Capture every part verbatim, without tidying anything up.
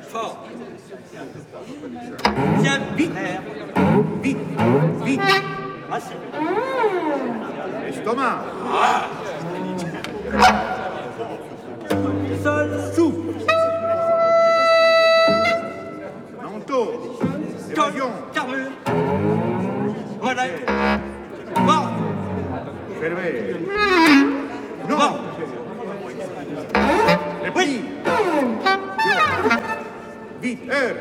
Fort. Viens, vite. Vite, vite. Assez. Estomac. Ah. Sol, souffle. Manteau. Col, Évasion. carrure. Mollet. Mort. Fermé. Non. Mort. Repli. Vite, heure.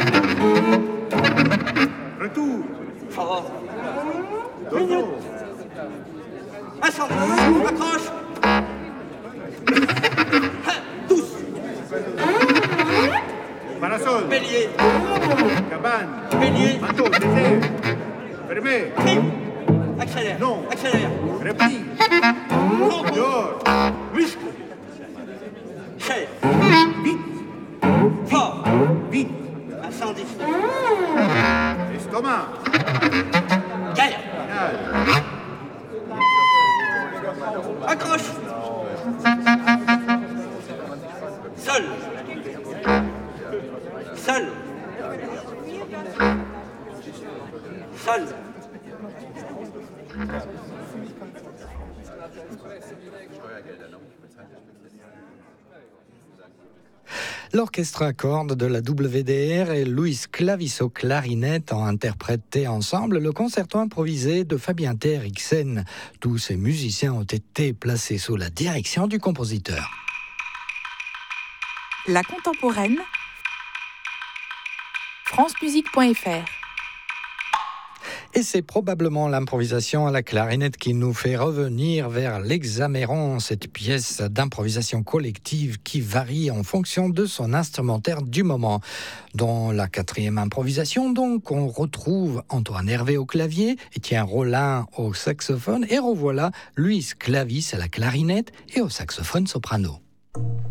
Retour. Fort. Dodo. Incendie. Accroche. Douce. Parasol. Bélier. Cabane. Bélier. Manteau, désert. Fermé. Crime. Accélère. Non. Accélère. Repli. Crampon. Dehors. Muscle. Chair. Vite. Fort. Vite. Incendie. Estomac. Guerre. Final. Accroche. Sol. Sol. Sol. L'orchestre à cordes de la W D R et Luis Clavis au clarinette ont interprété ensemble le concerto improvisé de Fabien T. Eriksen. Tous ces musiciens ont été placés sous la direction du compositeur. La contemporaine, francemusique point f r. Et c'est probablement l'improvisation à la clarinette qui nous fait revenir vers l'Hexaméron, cette pièce d'improvisation collective qui varie en fonction de son instrumentaire du moment. Dans la quatrième improvisation, donc, on retrouve Antoine Hervé au clavier, Étienne Rollin au saxophone, et revoilà Luis Clavis à la clarinette et au saxophone soprano.